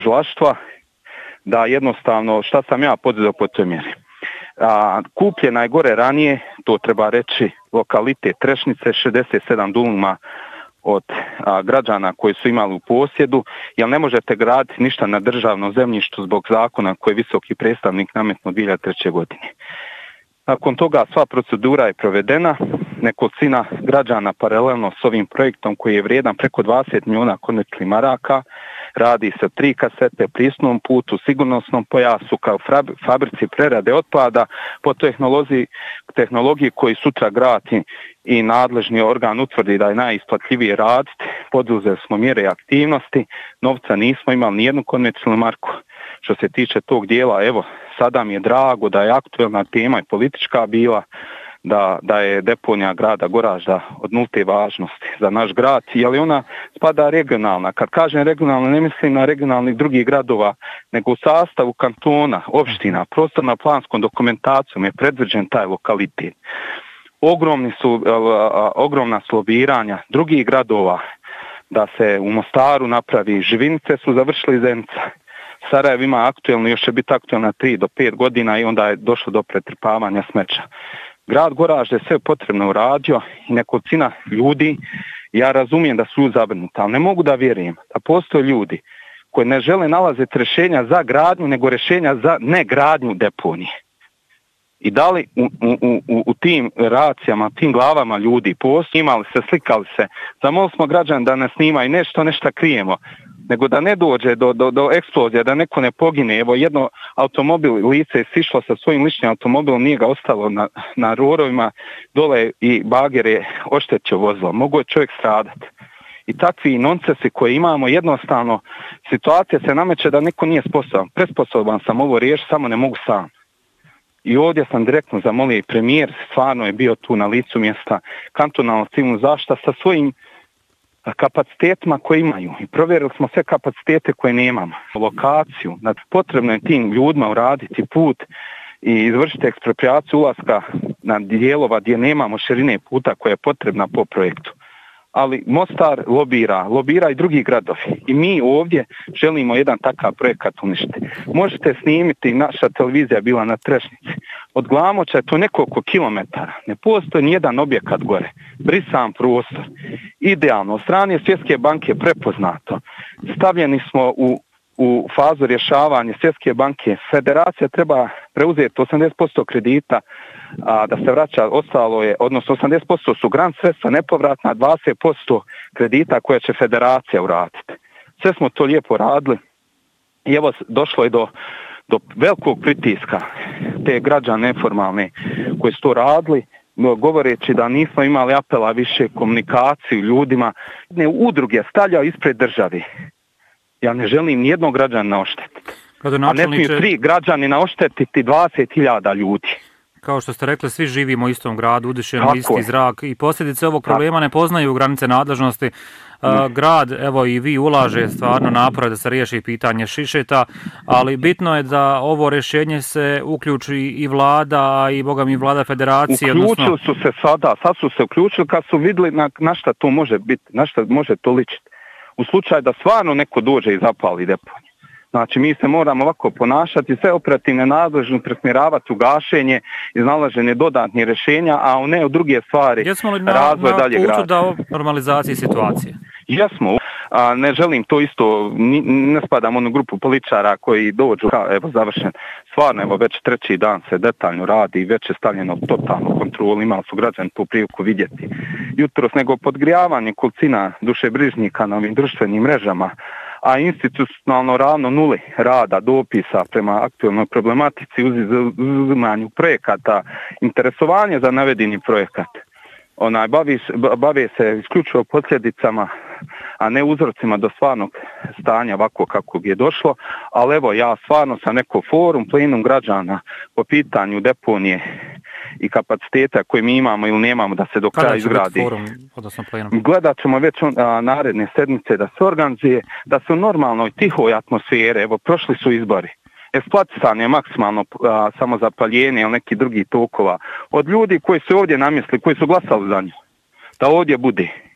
tužilaštva da jednostavno šta sam ja poduzeo po toj mjeri. Kupljena je gore ranije, to treba reći, lokalitet Trešnice, 67 duma od građana koji su imali u posjedu, jer ne možete graditi ništa na državnom zemljištu zbog zakona koji je visoki predstavnik nametnuo 2003. godine. Nakon toga sva procedura je provedena, nekolicina građana paralelno s ovim projektom koji je vrijedan preko 20 milijuna konvertibilnih maraka, radi se 3 kasete, pristupnom putu, sigurnosnom pojasu, kao fabrici prerade otpada, po tehnologiji koji sutra gradi i nadležni organ utvrdi da je najisplatljivije raditi. Poduzeli smo mjere i aktivnosti, novca nismo imali nijednu konvencionalnu marku. Što se tiče tog dijela, evo, sada mi je drago da je aktuelna tema i politička bila, da je deponija grada Goražda od nulte važnosti za naš grad, jer ona spada regionalna. Kad kažem regionalna, ne mislim na regionalnih drugih gradova, nego u sastavu kantona, opština, prostorno planskom dokumentacijom je predviđen taj lokalitet. Ogromna su lobiranja drugih gradova da se u Mostaru napravi. Živinice su završili Zenica. Sarajevo ima aktuelno, još će biti aktuelna 3 do 5 godina i onda je došlo do pretrpavanja smeća. Grad Goražde sve potrebno uradio i nekolicina ljudi, ja razumijem da su zabrinuti, ali ne mogu da vjerujem da postoje ljudi koji ne žele nalaziti rješenja za gradnju, nego rješenja za negradnju deponije. I da li u tim racijama, tim glavama ljudi postoji, imali se, slikali se, zamolili smo građani da ne snimaju nešto krijemo, nego da ne dođe do eksplozija, da neko ne pogine. Evo jedno automobil, lice je sišlo sa svojim ličnim automobilom, nije ga ostalo na rorovima dole i bager je oštetio vozilo. Mogu je čovjek stradati. I takvi noncesi koje imamo, jednostavno situacija se nameće da neko nije sposoban. Presposoban sam ovo riješiti, samo ne mogu sam. I ovdje sam direktno zamolio i premijer, stvarno je bio tu na licu mjesta, kantonalna civilna zaštita sa svojim kapacitetima koje imaju. I provjerili smo sve kapacitete koje nemamo. Lokaciju, potrebno je tim ljudima uraditi put i izvršiti ekspropriaciju ulaska na dijelova gdje nemamo širine puta koja je potrebna po projektu. Ali Mostar lobira i drugi gradovi. I mi ovdje želimo jedan takav projekat uništiti. Možete snimiti, naša televizija je bila na Trešnici. Od Glamoča je to nekoliko kilometara. Ne postoji nijedan objekat gore. Brisan prostor. Idealno. Od strane Svjetske banke prepoznato. Stavljeni smo u fazu rješavanja Svjetske banke. Federacija treba preuzeti 80% kredita, da se vraća, ostalo je, odnosno 80% su grant sredstva nepovratna, 20% kredita koje će federacija uraditi. Sve smo to lijepo radili i evo došlo je do velikog pritiska te građane neformalne koji su to radili, govoreći da nismo imali apela više komunikaciju ljudima. Udruge stavljaju ispred države. Ja ne želim nijednog građana oštetiti. A ne smiju 3 građanina oštetiti 20.000 ljudi. Kao što ste rekli, svi živimo u istom gradu, udišemo isti zrak i posljedice ovog problema ne poznaju granice nadležnosti. Grad, evo i vi, ulaže stvarno napore da se riješi pitanje šišeta, ali bitno je da ovo rješenje se uključi i vlada, i boga mi vlada federacije. Uključili su se sad su se uključili kad su vidjeli na šta to može biti, na šta može to ličiti. U slučaju da stvarno neko dođe i zapali deponiju. Znači, mi se moramo ovako ponašati, sve operativne nadležnosti presmjeravati u gašenje, iznalaženje dodatnih rješenja, a ne u druge stvari. Jesmo li razvoj dalje grada. Putu da normalizaciji situacije? Jesmo. Ne želim to isto, ne spadam u onu grupu političara koji dođu, evo završen, stvarno evo već 3. dan se detaljno radi i već je stavljeno totalno kontrolu, imali su građani tu priliku vidjeti. Jutros nego podgrijavanje kolicina dušebrižnika na ovim društvenim mrežama, a institucionalno ravno nuli rada, dopisa prema aktualnoj problematici, uzimanju projekata, interesovanje za navedeni projekat. Bave se isključivo posljedicama, a ne uzrocima do stvarnog stanja ovako kako je došlo, ali evo ja stvarno sam neko forum, plenum građana po pitanju deponije i kapaciteta koje mi imamo ili nemamo da se do kraja izgradi. Gledat ćemo već naredne sedmice da se organizuje, da se u normalnoj tihoj atmosferi, evo prošli su izbori. Eksploatisan je maksimalno samozapaljenje ili neki drugi tokova od ljudi koji su ovdje namjesli, koji su glasali za nju, da ovdje bude.